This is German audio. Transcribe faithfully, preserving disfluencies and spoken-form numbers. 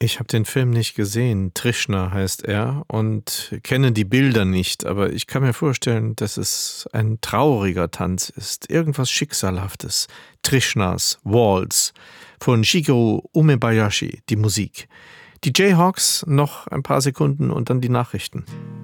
Ich habe den Film nicht gesehen. Trishna heißt er und kenne die Bilder nicht, aber ich kann mir vorstellen, dass es ein trauriger Tanz ist. Irgendwas Schicksalhaftes. Trishnas Waltz von Shigeru Umebayashi, die Musik. Die Jayhawks noch ein paar Sekunden und dann die Nachrichten.